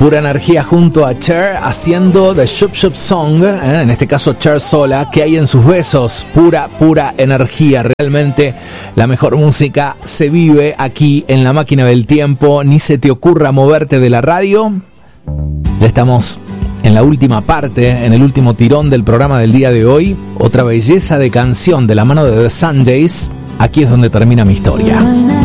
Pura energía junto a Cher haciendo The Shup Shup Song, en este caso Cher sola. ¿Qué hay en sus besos? Pura energía. Realmente la mejor música se vive aquí en la máquina del tiempo. Ni se te ocurra moverte de la radio. Ya estamos en la última parte, en el último tirón del programa del día de hoy. Otra belleza de canción de la mano de The Sundays. Aquí es donde termina mi historia.